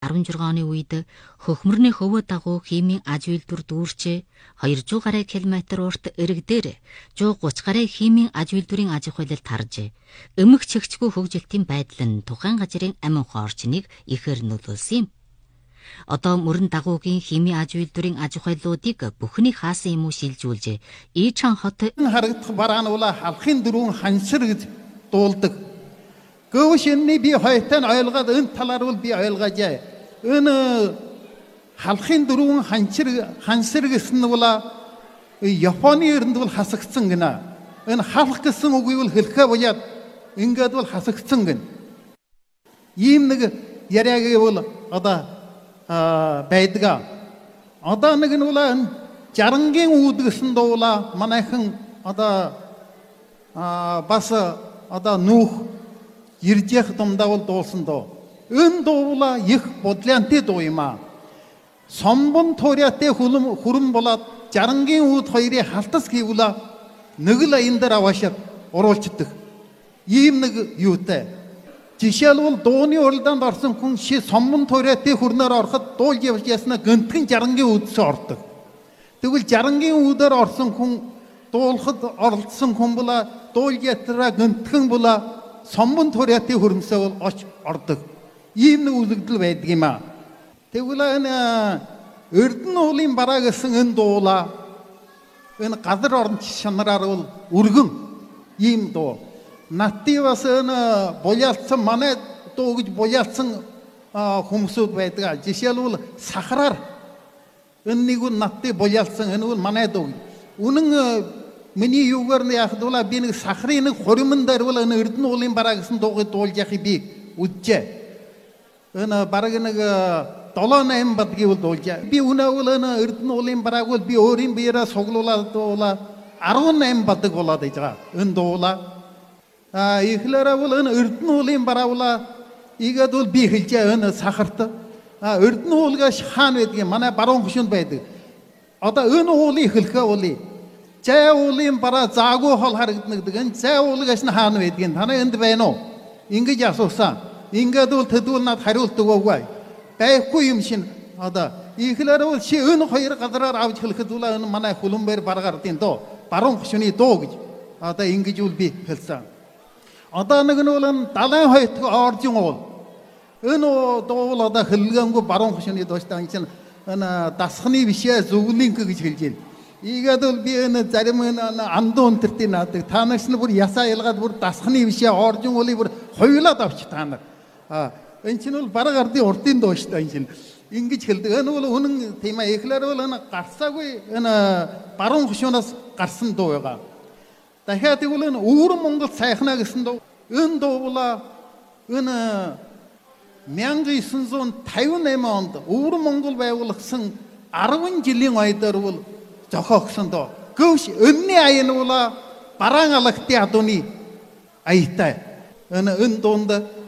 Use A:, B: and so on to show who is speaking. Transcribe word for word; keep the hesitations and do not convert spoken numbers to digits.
A: арван жургаан оны үед хөхмөрний хөвөө дагуу химийн аж үйлдвэр дүүрчээ двухсад гаруй километр урт эрэг дээр one thirty гаруй химийн аж үйлдвэрийн аж ахуйлал таржээ. Өмг чигчгүй хөгжилтийн байдал нь тухайн газрын амин хоорчныг ихээр нөлөөлсөн юм. Одоо мөрөн дагуугийн химийн аж үйлдвэрийн аж ахуйлуудыг бүхний хаасан юм уу шилжүүлжээ. Ийчан хот
B: харагдах бараа нь ула халахын дөрвөн хансар гэж дуулдаг. Гөвшинний би хоёртаа ойлгоод энэ талаар бол би ойлгоожээ. Энэ халахын дөрвөн хансар хансар гэсэн нь ула Японы эрэнд бол хасагдсан гинэ. Энэ халах гэсэн үгийг бол хэлэхээ буяад ингээд бол хасагдсан гин. Ийм нэг яриагийн бол одоо байдаг. Одоо нэг нь ула жарангийн үүд гэсэн дуула манайхан одоо бас одоо нүүх ирж явах думдаа бол дуулсан доо. Энэ дуула их бодлянтэй дуу юм аа. Сомбон туурьяатай хүлэм хүрэн болоод жарангийн үүд хоёрыг халтас хийвүлээ нэг л аян дээр аваашаад оруулцдаг. Ийм нэг юутай. Жишээлбэл дууны уралдаанд орсон хүн ши сомбон туурьяатай хүрнээр ороход дуулж явж яснаа гэнтгэн жарангийн үүдсээ ордог. Тэгвэл жарангийн үүдээр орсон хүн дуулахад оролцсон хүн була дуулж ятраа гэнтгэн була сомбон туурьяатай хүрнсээ бол оч ордог. Ийм нэг үлэгдэл байдаг юм аа. Тэгвэл энэ Эрдэнэ уулын бараа гэсэн энэ дуула энэ газар орон шанараар бол өргөн ийм дуу. Натти бас энэ буяалцсан манай дуу гэж буяалцсан хүмүүсүүд байдаг. Жишээлбэл сахараар энэ нэг нь натти буяалцсан энэ бол манай дуу. Үнэн миний юугаар нь яхад бол би нэг сахарын нэг хуримн дээр бол энэ Эрдэнэ уулын бараа гэсэн дууг дуулж яхих би үджээ. Энэ бараг нэг долоо найм бадгийг бол дуулж. Би үнэ бол энэ Эрдэнэ уулын барааг бол би өөрийн биеэрээ суглуулаад дуула арван найм бадаг болоод иж байгаа. Энэ дуула а ихлээрээ бол энэ Эрдэнэ уулын бараавла игээд бол би хэлжээ энэ сахарт а Эрдэнэ уулгаш хаана байдгийг манай баруун хөшөнд байдаг. Одоо энэ уулын хэлхээ уулын зай уулын бараа заагүй хол харагддаг. Энэ зай уулгаш нь хаана байдгийг танаа энд байна уу? Ингэж асуусан. Ингээд бол тэдүүл над хариулдаг өгөө. Байхгүй юм шин одоо ихлээрээ бол чи энэ хоёр газараар авч хэлэхэд бол энэ манай хөлбөмбөр баргардын доо баруун хөшөөний доо гэж одоо ингэж үл би хэлсэн. Одоо нэг нь бол далайн хоёрт оржин уул. Энэ дуул одоо хэлгэнгүй баруун хөшөөний дууштай энэ энэ дасхны бишээ зүглинк гэж хэлж байна. Ийгээд бол би энэ зарим энэ андуу өнтөртий наадаг. Та нарт нь бүр ясаа ялгаад бүр дасхны бишээ оржин уулыг бүр хоёулаад авч та нар. А энэ чинь бол бараг ардын урдын дууштай энэ чинь ингэж хэлдэг. Энэ бол үнэн тийм ээ. Эхлээр бол энэ гарсаагүй энэ баруун хөшөөнөөс гарсан дуу байгаа. Дахиад тэгвэл энэ өвөр Монгол сайхна гэсэн дуу. Энэ дуула энэ найман фифty-eight онд өвөр Монгол байгуулсан арван жилийн ойдоор бол зохиогсон доо. Гэвч өнний аян бол бараан алагтын адууны аятай. Энэ энэ дуунд